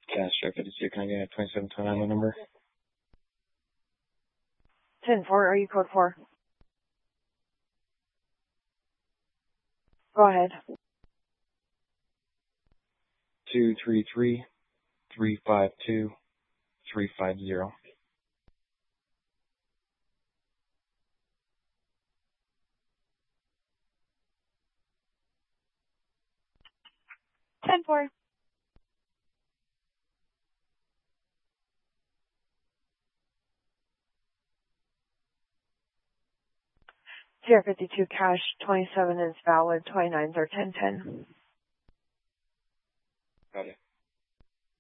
Cash check 52, can I get a 2729 number? 10-4, are you code 4? Go ahead. 233-352-350. 10-4. 052 cash, 27 is valid, 29s are 10-10. Got it.